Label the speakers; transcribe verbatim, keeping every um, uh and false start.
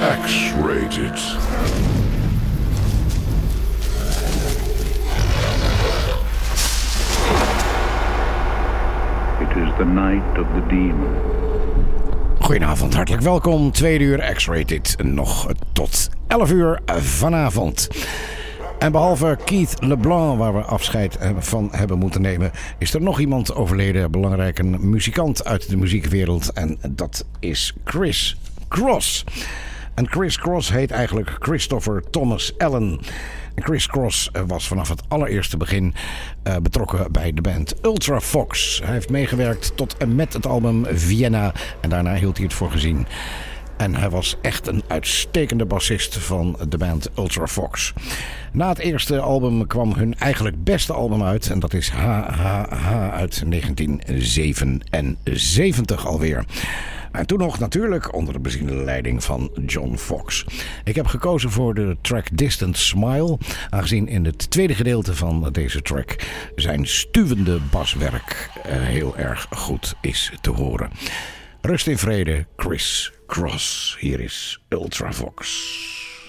Speaker 1: X-Rated.
Speaker 2: It is the night of the demon.
Speaker 3: Goedenavond, hartelijk welkom. Tweede uur X-Rated. Nog tot elf uur vanavond. En behalve Keith LeBlanc, waar we afscheid van hebben moeten nemen, is er nog iemand overleden. Belangrijk, een muzikant uit de muziekwereld. En dat is Chris Cross. En Chris Cross heet eigenlijk Christopher Thomas Allen. En Chris Cross was vanaf het allereerste begin uh, betrokken bij de band Ultravox. Hij heeft meegewerkt tot en met het album Vienna. En daarna hield hij het voor gezien. En hij was echt een uitstekende bassist van de band Ultravox. Na het eerste album kwam hun eigenlijk beste album uit. En dat is H H H uit negentien zevenenzeventig alweer. En toen nog natuurlijk onder de bezielde leiding van John Fox. Ik heb gekozen voor de track Distant Smile, aangezien in het tweede gedeelte van deze track zijn stuwende baswerk uh, heel erg goed is te horen. Rust in vrede, Chris Cross. Hier is Ultravox.